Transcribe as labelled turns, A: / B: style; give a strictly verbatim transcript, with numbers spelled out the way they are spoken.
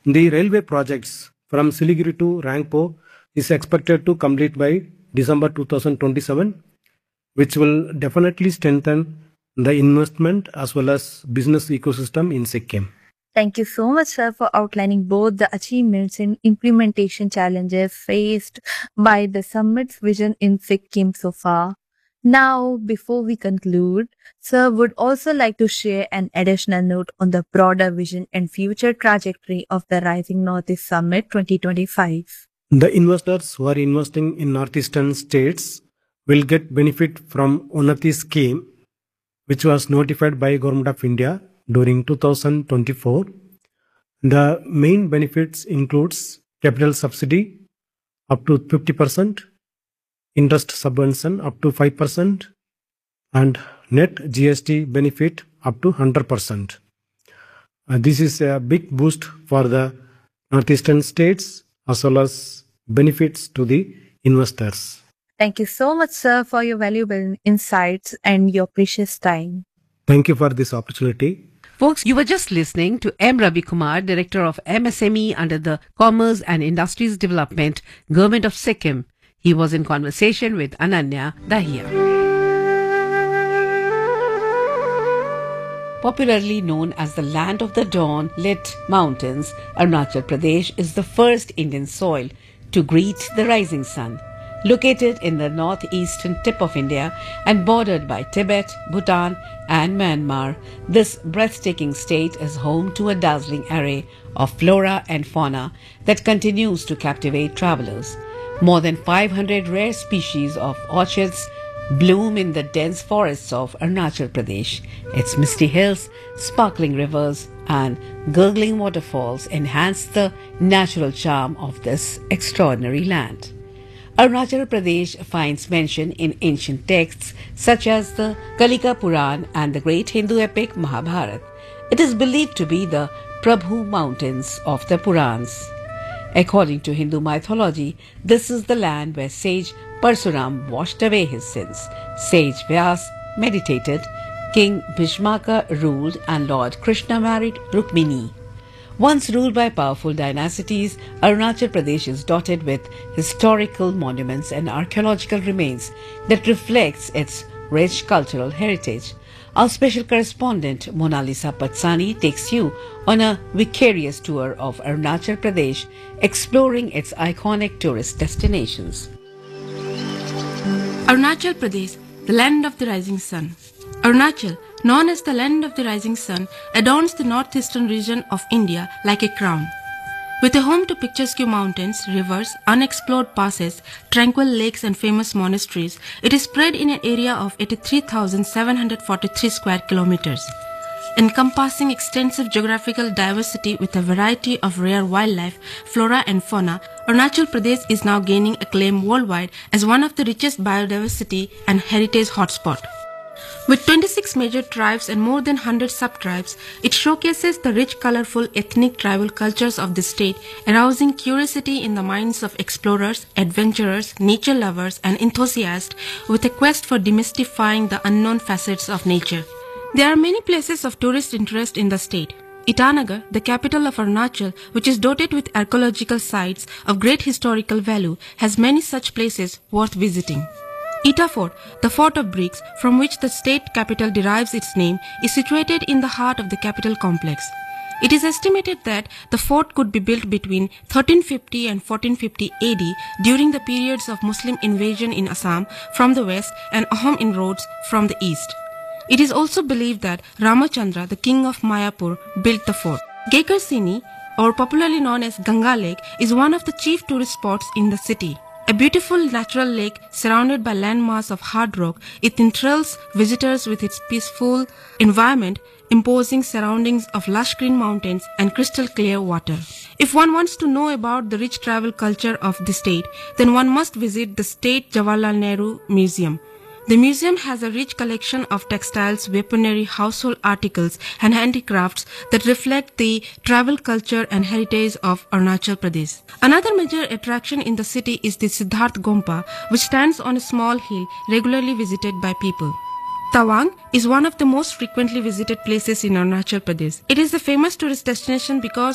A: The railway projects from Siliguri to Rangpo is expected to complete by December two thousand twenty-seven, which will definitely strengthen the investment as well as business ecosystem in Sikkim.
B: Thank you so much, sir, for outlining both the achievements and implementation challenges faced by the summit's vision in Sikkim so far. Now, before we conclude, sir would also like to share an additional note on the broader vision and future trajectory of the Rising Northeast Summit twenty twenty-five.
A: The investors who are investing in northeastern states will get benefit from Unnati scheme, which was notified by Government of India during two thousand twenty-four. The main benefits includes capital subsidy up to fifty percent, interest subvention up to five percent, and net G S T benefit up to one hundred percent. Uh, this is a big boost for the northeastern states as well as benefits to the investors.
B: Thank you so much, sir, for your valuable insights and your precious time.
A: Thank you for this opportunity.
C: Folks, you were just listening to M. Ravi Kumar, Director of M S M E under the Commerce and Industries Development, Government of Sikkim. He was in conversation with Ananya Dahiya. Popularly known as the land of the dawn-lit mountains, Arunachal Pradesh is the first Indian soil to greet the rising sun. Located in the northeastern tip of India and bordered by Tibet, Bhutan and Myanmar, this breathtaking state is home to a dazzling array of flora and fauna that continues to captivate travelers. More than five hundred rare species of orchids bloom in the dense forests of Arunachal Pradesh. Its misty hills, sparkling rivers and gurgling waterfalls enhance the natural charm of this extraordinary land. Arunachal Pradesh finds mention in ancient texts such as the Kalika Puran and the great Hindu epic Mahabharata. It is believed to be the Prabhu Mountains of the Purans. According to Hindu mythology, this is the land where sage Parsuram washed away his sins. Sage Vyas meditated, King Bhishmaka ruled, and Lord Krishna married Rukmini. Once ruled by powerful dynasties, Arunachal Pradesh is dotted with historical monuments and archaeological remains that reflects its rich cultural heritage. Our special correspondent Monalisa Patsani takes you on a vicarious tour of Arunachal Pradesh, exploring its iconic tourist destinations.
D: Arunachal Pradesh, the land of the rising sun. Arunachal, known as the land of the rising sun, adorns the northeastern region of India like a crown. With a home to picturesque mountains, rivers, unexplored passes, tranquil lakes and famous monasteries, it is spread in an area of eighty-three thousand seven hundred forty-three square kilometers. Encompassing extensive geographical diversity with a variety of rare wildlife, flora and fauna, Arunachal Pradesh is now gaining acclaim worldwide as one of the richest biodiversity and heritage hotspots. With twenty-six major tribes and more than one hundred sub-tribes, it showcases the rich, colorful, ethnic tribal cultures of the state, arousing curiosity in the minds of explorers, adventurers, nature lovers, and enthusiasts with a quest for demystifying the unknown facets of nature. There are many places of tourist interest in the state. Itanagar, the capital of Arunachal, which is dotted with archaeological sites of great historical value, has many such places worth visiting. Eta Fort, the fort of bricks from which the state capital derives its name, is situated in the heart of the capital complex. It is estimated that the fort could be built between thirteen fifty and fourteen fifty A D during the periods of Muslim invasion in Assam from the west and Ahom inroads from the east. It is also believed that Ramachandra, the king of Mayapur, built the fort. Gekar Sini, or popularly known as Ganga Lake, is one of the chief tourist spots in the city. A beautiful natural lake surrounded by landmass of hard rock, it enthralls visitors with its peaceful environment, imposing surroundings of lush green mountains and crystal clear water. If one wants to know about the rich travel culture of the state, then one must visit the State Jawaharlal Nehru Museum. The museum has a rich collection of textiles, weaponry, household articles, and handicrafts that reflect the travel culture and heritage of Arunachal Pradesh. Another major attraction in the city is the Siddharth Gompa, which stands on a small hill regularly visited by people. Tawang is one of the most frequently visited places in Arunachal Pradesh. It is a famous tourist destination because